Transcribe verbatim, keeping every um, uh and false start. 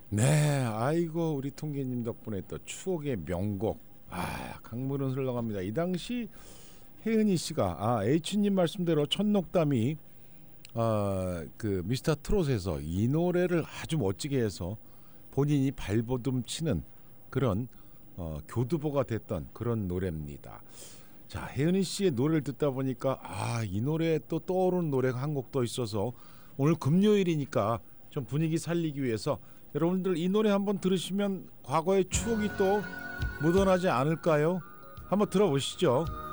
네, 아이고 우리 통계님 덕분에 또 추억의 명곡 아 강물은 흘러갑니다. 이 당시 혜은이 씨가 아 H님 말씀대로 천녹담이 아그 미스터 트롯에서 이 노래를 아주 멋지게 해서 본인이 발버둥 치는 그런 어, 교두보가 됐던 그런 노래입니다. 자, 혜은이 씨의 노래를 듣다 보니까 아, 이 노래에 또 떠오르는 노래가 한 곡 더 있어서 오늘 금요일이니까 좀 분위기 살리기 위해서 여러분들 이 노래 한번 들으시면 과거의 추억이 또 묻어나지 않을까요? 한번 들어보시죠.